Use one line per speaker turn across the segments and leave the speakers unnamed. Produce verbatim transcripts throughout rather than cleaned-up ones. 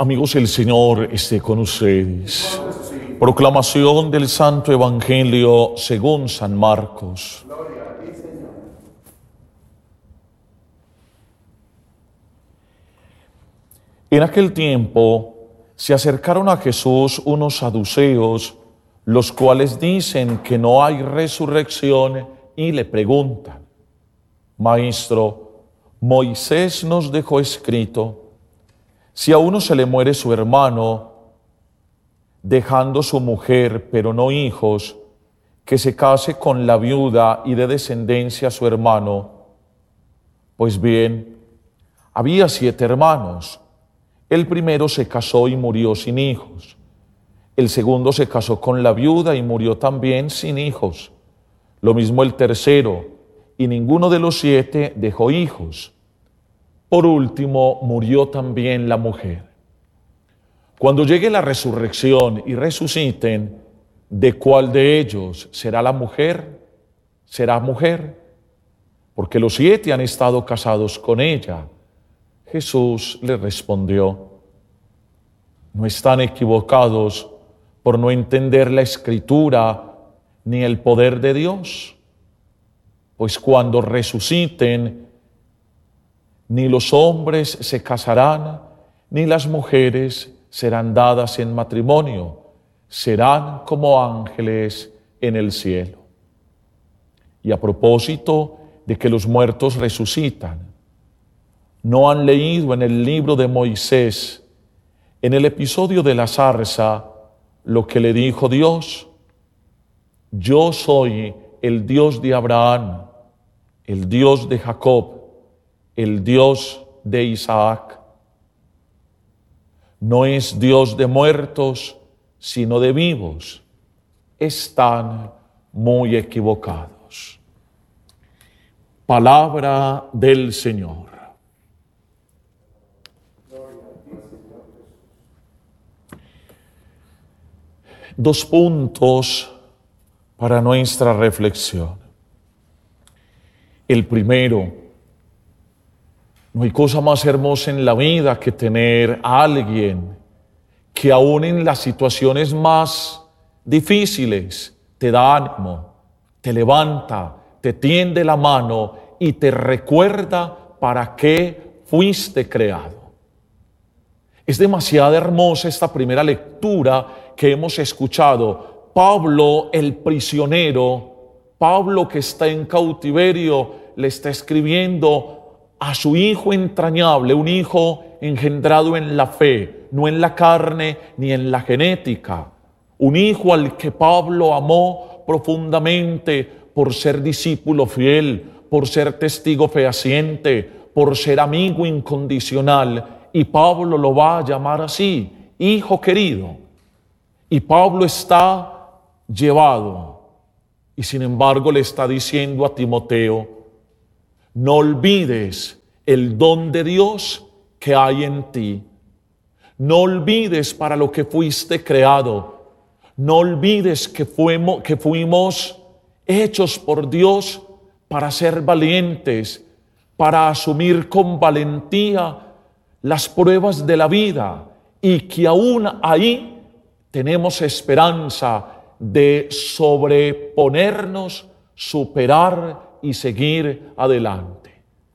Amigos, el Señor esté con ustedes. Proclamación del Santo Evangelio según San Marcos. En aquel tiempo se acercaron a Jesús unos saduceos, los cuales dicen que no hay resurrección, y le preguntan: Maestro, Moisés nos dejó escrito: si a uno se le muere su hermano, dejando su mujer, pero no hijos, que se case con la viuda y dé descendencia a su hermano. Pues bien, había siete hermanos. El primero se casó y murió sin hijos. El segundo se casó con la viuda y murió también sin hijos. Lo mismo el tercero, y ninguno de los siete dejó hijos. Por último, murió también la mujer. Cuando llegue la resurrección y resuciten, ¿de cuál de ellos será la mujer? ¿Será mujer? Porque los siete han estado casados con ella. Jesús le respondió: no están equivocados por no entender la Escritura ni el poder de Dios. Pues cuando resuciten, ni los hombres se casarán, ni las mujeres serán dadas en matrimonio, serán como ángeles en el cielo. Y a propósito de que los muertos resucitan, ¿no han leído en el libro de Moisés, en el episodio de la zarza, lo que le dijo Dios? Yo soy el Dios de Abraham, el Dios de Jacob, el Dios de Isaac. No es Dios de muertos, sino de vivos. Están muy equivocados. Palabra del Señor. Dos puntos para nuestra reflexión. El primero: no hay cosa más hermosa en la vida que tener a alguien que aún en las situaciones más difíciles te da ánimo, te levanta, te tiende la mano y te recuerda para qué fuiste creado. Es demasiado hermosa esta primera lectura que hemos escuchado. Pablo, el prisionero, Pablo que está en cautiverio, le está escribiendo a su hijo entrañable, un hijo engendrado en la fe, no en la carne ni en la genética. Un hijo al que Pablo amó profundamente por ser discípulo fiel, por ser testigo fehaciente, por ser amigo incondicional. Y Pablo lo va a llamar así: hijo querido. Y Pablo está llevado. Y sin embargo le está diciendo a Timoteo: no olvides el don de Dios que hay en ti. No olvides para lo que fuiste creado. No olvides que fuimos, que fuimos hechos por Dios para ser valientes, para asumir con valentía las pruebas de la vida, y que aún ahí tenemos esperanza de sobreponernos, superar y seguir adelante.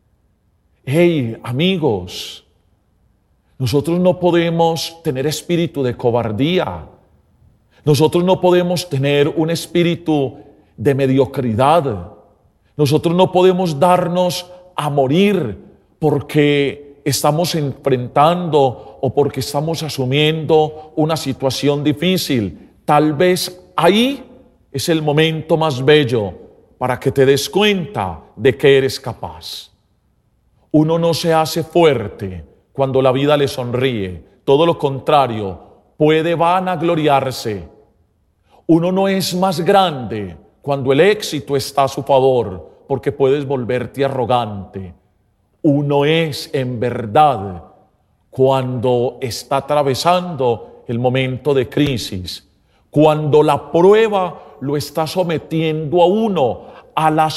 Hey, amigos, nosotros no podemos tener espíritu de cobardía. Nosotros no podemos tener un espíritu de mediocridad. Nosotros no podemos darnos a morir porque estamos enfrentando o porque estamos asumiendo una situación difícil. Tal vez ahí es el momento más bello para que te des cuenta de que eres capaz. Uno no se hace fuerte cuando la vida le sonríe. Todo lo contrario, puede vanagloriarse. Uno no es más grande cuando el éxito está a su favor, porque puedes volverte arrogante. Uno es en verdad cuando está atravesando el momento de crisis, cuando la prueba lo está sometiendo a uno a la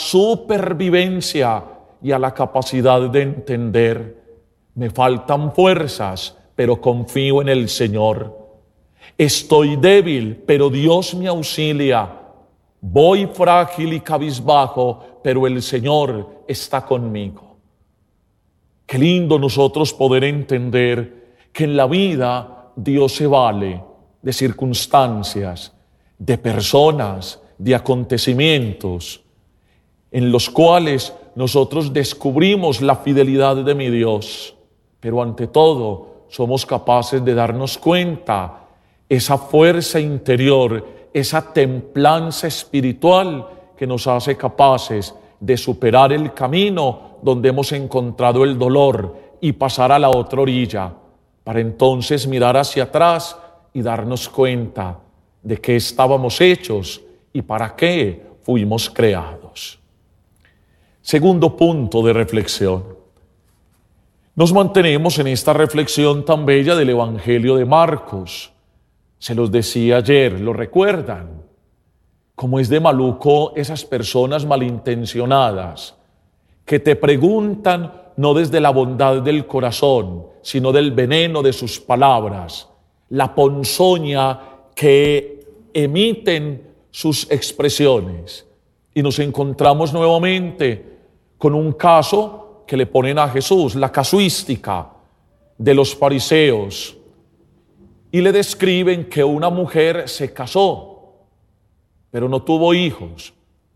supervivencia y a la capacidad de entender: me faltan fuerzas, pero confío en el Señor. Estoy débil, pero Dios me auxilia. Voy frágil y cabizbajo, pero el Señor está conmigo. Qué lindo nosotros poder entender que en la vida Dios se vale de circunstancias, de personas, de acontecimientos, en los cuales nosotros descubrimos la fidelidad de mi Dios, pero ante todo somos capaces de darnos cuenta esa fuerza interior, esa templanza espiritual que nos hace capaces de superar el camino donde hemos encontrado el dolor y pasar a la otra orilla, para entonces mirar hacia atrás y darnos cuenta de qué estábamos hechos y para qué fuimos creados. Segundo punto de reflexión. Nos mantenemos en esta reflexión tan bella del Evangelio de Marcos. Se los decía ayer, ¿lo recuerdan? Como es de maluco esas personas malintencionadas que te preguntan no desde la bondad del corazón, sino del veneno de sus palabras, la ponzoña que emiten sus expresiones. Y nos encontramos nuevamente con un caso que le ponen a Jesús, la casuística de los fariseos, y le describen que una mujer se casó, pero no tuvo hijos,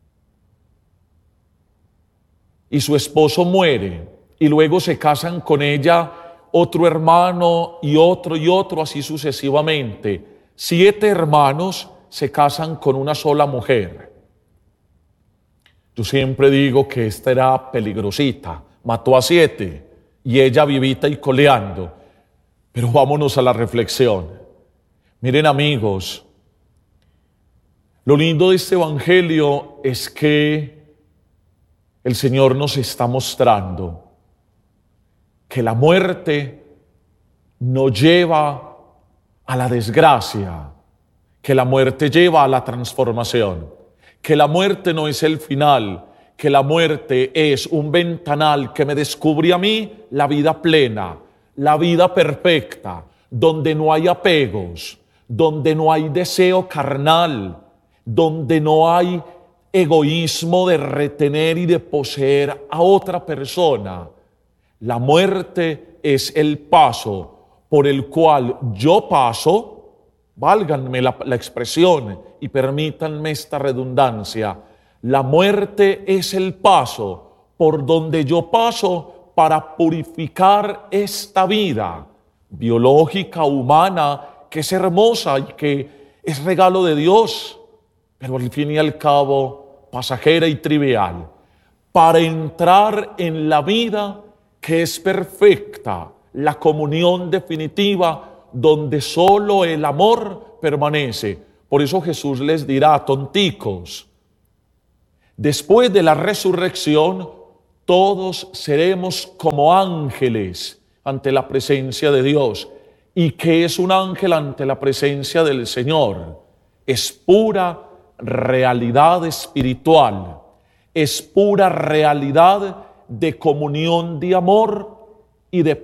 y su esposo muere, y luego se casan con ella otro hermano y otro y otro, así sucesivamente. Siete hermanos se casan con una sola mujer. Yo siempre digo que esta era peligrosita, mató a siete y ella vivita y coleando. Pero vámonos a la reflexión. Miren, amigos, lo lindo de este evangelio es que el Señor nos está mostrando que la muerte no lleva a la desgracia, que la muerte lleva a la transformación, que la muerte no es el final, que la muerte es un ventanal que me descubre a mí la vida plena, la vida perfecta, donde no hay apegos, donde no hay deseo carnal, donde no hay egoísmo de retener y de poseer a otra persona. La muerte es el paso por el cual yo paso, válganme la, la expresión y permítanme esta redundancia, la muerte es el paso por donde yo paso para purificar esta vida biológica, humana, que es hermosa y que es regalo de Dios, pero al fin y al cabo pasajera y trivial, para entrar en la vida que es perfecta, la comunión definitiva, donde solo el amor permanece. Por eso Jesús les dirá, tonticos, después de la resurrección, todos seremos como ángeles ante la presencia de Dios. ¿Y qué es un ángel ante la presencia del Señor? Es pura realidad espiritual, es pura realidad de comunión de amor y de